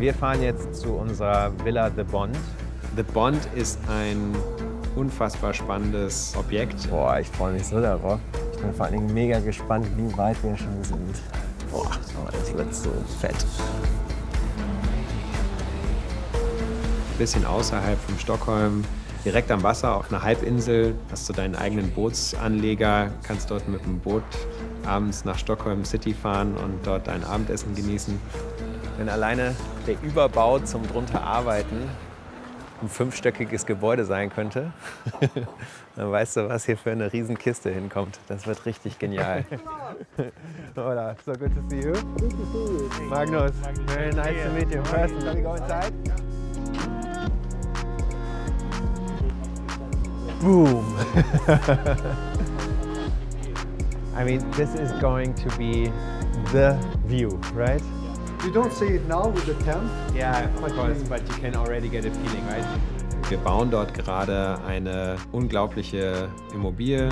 Wir fahren jetzt zu unserer Villa The Bond. The Bond ist ein unfassbar spannendes Objekt. Boah, ich freue mich so darauf. Ich bin vor allen Dingen mega gespannt, wie weit wir schon sind. Boah, das wird so fett. Ein bisschen außerhalb von Stockholm, direkt am Wasser, auf einer Halbinsel. Hast du deinen eigenen Bootsanleger, kannst dort mit dem Boot abends nach Stockholm City fahren und dort ein Abendessen genießen. Wenn alleine der Überbau zum drunter arbeiten ein 5-stöckiges Gebäude sein könnte, dann weißt du, was hier für eine Riesenkiste hinkommt. Das wird richtig genial. Hola, so good to see you. Good to see you. Magnus, very nice to meet you in person. Shall we go inside? Boom! I mean, this is going to be the view, right? You don't see it now with the tent. Yeah, of course, but you can already get a feeling, right? Wir bauen dort gerade eine unglaubliche Immobilie.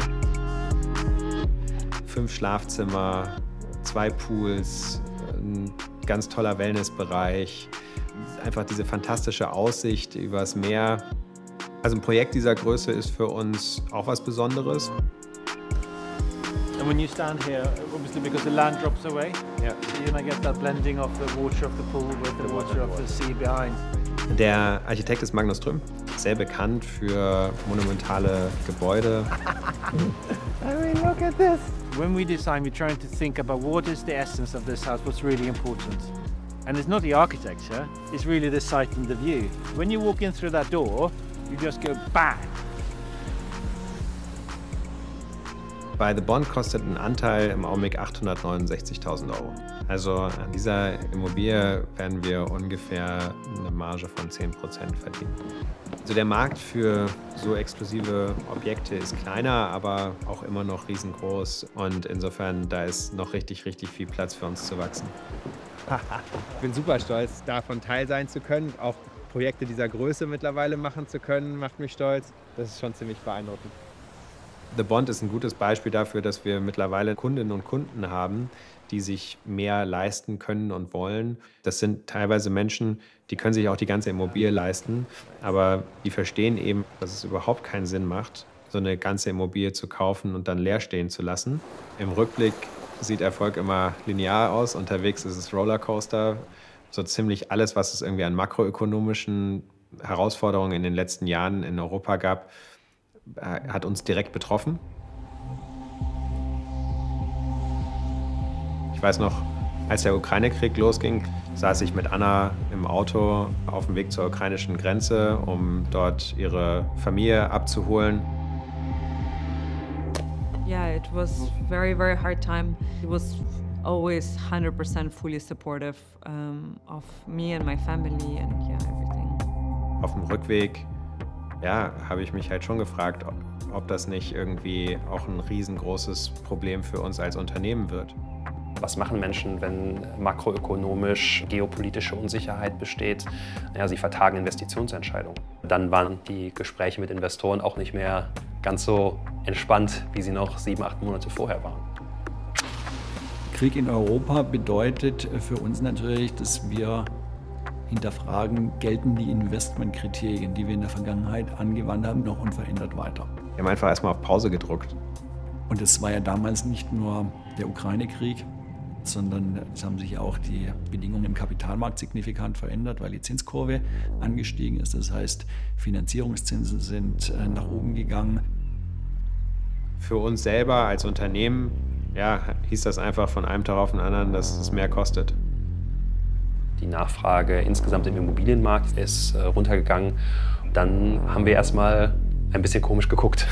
5 Schlafzimmer, 2 Pools, ein ganz toller Wellnessbereich. Einfach diese fantastische Aussicht übers Meer. Also ein Projekt dieser Größe ist für uns auch was Besonderes. And when you stand here, obviously because the land drops away, Yeah. you're going to get that blending of the water of the pool with the water of the sea behind. Der Architekt ist Magnus Trüm, sehr bekannt für monumentale Gebäude. I mean, look at this! When we design, we're trying to think about what is the essence of this house, what's really important. And it's not the architecture, it's really the sight and the view. When you walk in through that door, you just go bang. Bei The Bond kostet ein Anteil im Augenblick 869.000 €. Also an dieser Immobilie werden wir ungefähr eine Marge von 10% verdienen. Also der Markt für so exklusive Objekte ist kleiner, aber auch immer noch riesengroß. Und insofern, da ist noch richtig viel Platz für uns zu wachsen. Ich bin super stolz, davon Teil sein zu können. Auch Projekte dieser Größe mittlerweile machen zu können, macht mich stolz. Das ist schon ziemlich beeindruckend. The Bond ist ein gutes Beispiel dafür, dass wir mittlerweile Kundinnen und Kunden haben, die sich mehr leisten können und wollen. Das sind teilweise Menschen, die können sich auch die ganze Immobilie leisten, aber die verstehen eben, dass es überhaupt keinen Sinn macht, so eine ganze Immobilie zu kaufen und dann leer stehen zu lassen. Im Rückblick sieht Erfolg immer linear aus, unterwegs ist es Rollercoaster. So ziemlich alles, was es irgendwie an makroökonomischen Herausforderungen in den letzten Jahren in Europa gab, hat uns direkt betroffen. Ich weiß noch, als der Ukraine-Krieg losging, saß ich mit Anna im Auto auf dem Weg zur ukrainischen Grenze, um dort ihre Familie abzuholen. Yeah, it was very hard time. He was always 100% fully supportive of me and my family and yeah, everything. Auf dem Rückweg, ja, habe ich mich halt schon gefragt, ob das nicht irgendwie auch ein riesengroßes Problem für uns als Unternehmen wird. Was machen Menschen, wenn makroökonomisch geopolitische Unsicherheit besteht? Ja, sie vertagen Investitionsentscheidungen. Dann waren die Gespräche mit Investoren auch nicht mehr ganz so entspannt, wie sie noch 7, 8 Monate vorher waren. Krieg in Europa bedeutet für uns natürlich, dass wir hinterfragen, gelten die Investmentkriterien, die wir in der Vergangenheit angewandt haben, noch unverändert weiter. Wir haben einfach erstmal auf Pause gedrückt. Und es war ja damals nicht nur der Ukraine-Krieg, sondern es haben sich auch die Bedingungen im Kapitalmarkt signifikant verändert, weil die Zinskurve angestiegen ist. Das heißt, Finanzierungszinsen sind nach oben gegangen. Für uns selber als Unternehmen, ja, hieß das einfach von einem Tag auf den anderen, dass es mehr kostet. Die Nachfrage insgesamt im Immobilienmarkt ist runtergegangen. Dann haben wir erstmal ein bisschen komisch geguckt.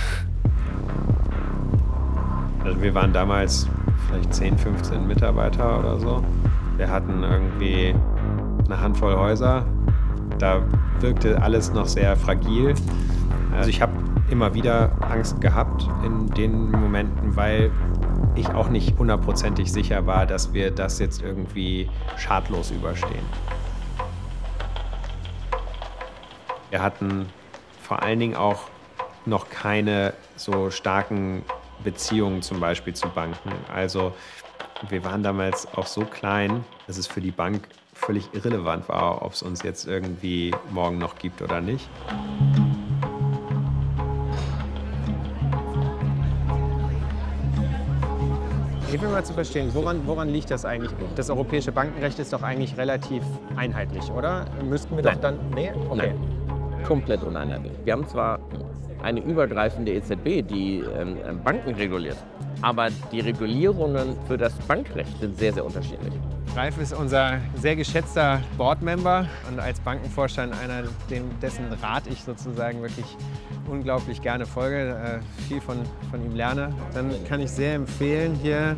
Also wir waren damals vielleicht 10, 15 Mitarbeiter oder so. Wir hatten irgendwie eine Handvoll Häuser. Da wirkte alles noch sehr fragil. Also ich habe immer wieder Angst gehabt in den Momenten, weil ich auch nicht hundertprozentig sicher war, dass wir das jetzt irgendwie schadlos überstehen. Wir hatten vor allen Dingen auch noch keine so starken Beziehungen zum Beispiel zu Banken. Also wir waren damals auch so klein, dass es für die Bank völlig irrelevant war, ob es uns jetzt irgendwie morgen noch gibt oder nicht. Ich will mal zu verstehen, woran liegt das eigentlich? Das europäische Bankenrecht ist doch eigentlich relativ einheitlich, oder? Müssten wir doch dann... Nee? Okay. Nein, komplett uneinheitlich. Wir haben zwar eine übergreifende EZB, die Banken reguliert, aber die Regulierungen für das Bankrecht sind sehr, sehr unterschiedlich. Ralf ist unser sehr geschätzter Boardmember und als Bankenvorstand einer, dessen Rat ich sozusagen wirklich unglaublich gerne folge, viel von ihm lerne. Dann kann ich sehr empfehlen, hier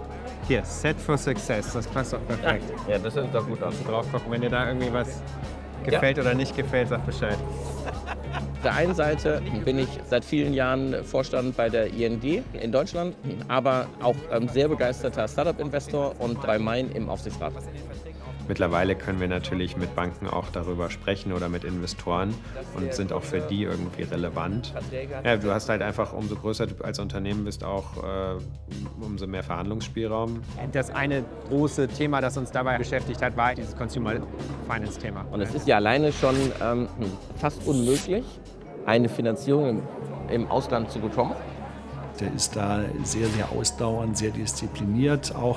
Set for Success, das passt doch perfekt. Ja, das sieht doch gut aus. Drauf gucken, wenn dir da irgendwie was gefällt oder nicht gefällt, sag Bescheid. Auf der einen Seite bin ich seit vielen Jahren Vorstand bei der ING in Deutschland, aber auch sehr begeisterter Startup-Investor und bei Main im Aufsichtsrat. Mittlerweile können wir natürlich mit Banken auch darüber sprechen oder mit Investoren und sind auch für die irgendwie relevant. Ja, du hast halt einfach, umso größer du als Unternehmen bist, auch umso mehr Verhandlungsspielraum. Das eine große Thema, das uns dabei beschäftigt hat, war dieses Consumer Finance Thema. Und es ist ja alleine schon fast unmöglich, eine Finanzierung im Ausland zu bekommen. Der ist da sehr, sehr ausdauernd, sehr diszipliniert auch.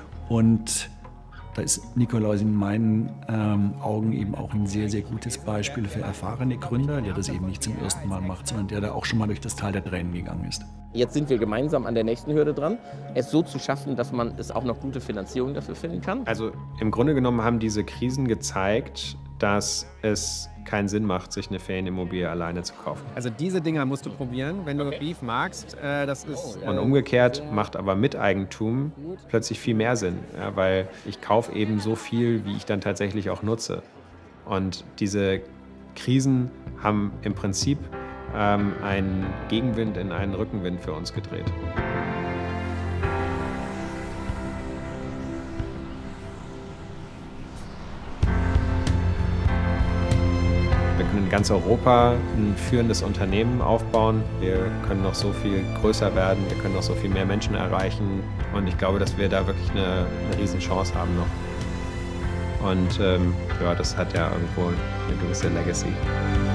Und da ist Nikolaus in meinen Augen eben auch ein sehr, sehr gutes Beispiel für erfahrene Gründer, der das eben nicht zum ersten Mal macht, sondern der da auch schon mal durch das Tal der Tränen gegangen ist. Jetzt sind wir gemeinsam an der nächsten Hürde dran, es so zu schaffen, dass man es auch noch gute Finanzierung dafür finden kann. Also im Grunde genommen haben diese Krisen gezeigt, dass es keinen Sinn macht, sich eine Ferienimmobilie alleine zu kaufen. Also diese Dinger musst du probieren, wenn du Beef magst. Das ist, Und umgekehrt macht aber Miteigentum plötzlich viel mehr Sinn, ja, weil ich kaufe eben so viel, wie ich dann tatsächlich auch nutze. Und diese Krisen haben im Prinzip einen Gegenwind in einen Rückenwind für uns gedreht. Wir können in ganz Europa ein führendes Unternehmen aufbauen. Wir können noch so viel größer werden, wir können noch so viel mehr Menschen erreichen. Und ich glaube, dass wir da wirklich eine Riesenchance haben noch. Und ja, das hat ja irgendwo eine gewisse Legacy.